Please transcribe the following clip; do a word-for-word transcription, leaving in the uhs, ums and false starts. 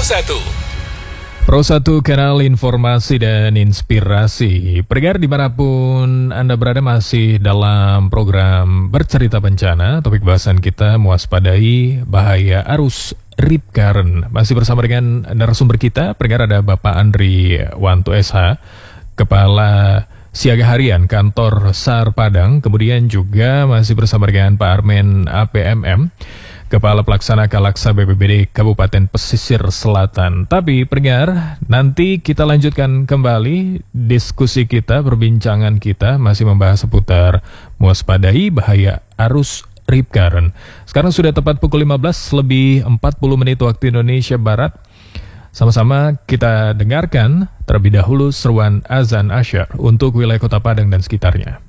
satu. Pro satu, kanal informasi dan inspirasi. Pendengar dimanapun Anda berada, masih dalam program Bercerita Bencana. Topik bahasan kita, mewaspadai bahaya arus rip current. Masih bersama dengan narasumber kita. Pendengar, ada Bapak Andri Wanto S H, Kepala Siaga Harian Kantor SAR Padang. Kemudian juga masih bersama dengan Pak Armen A P M M, Kepala Pelaksana Kalaksa B P B D Kabupaten Pesisir Selatan. Tapi pendengar, nanti kita lanjutkan kembali diskusi kita, perbincangan kita masih membahas seputar mewaspadai bahaya arus rip current. Sekarang sudah tepat pukul lima belas lebih empat puluh menit waktu Indonesia Barat. Sama-sama kita dengarkan terlebih dahulu seruan azan asyar untuk wilayah Kota Padang dan sekitarnya.